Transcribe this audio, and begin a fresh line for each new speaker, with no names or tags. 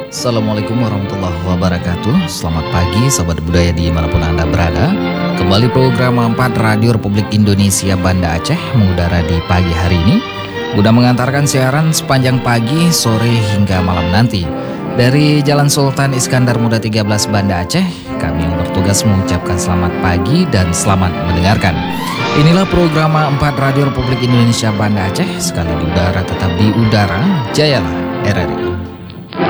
Assalamualaikum warahmatullahi wabarakatuh. Selamat pagi sahabat budaya dimanapun Anda berada. Kembali program 4 Radio Republik Indonesia Banda Aceh mengudara di pagi hari ini, guna mengantarkan siaran sepanjang pagi, sore hingga malam nanti. Dari Jalan Sultan Iskandar Muda 13 Banda Aceh, kami yang bertugas mengucapkan selamat pagi dan selamat mendengarkan. Inilah program 4 Radio Republik Indonesia Banda Aceh, sekali di udara tetap di udara, jayalah RRI.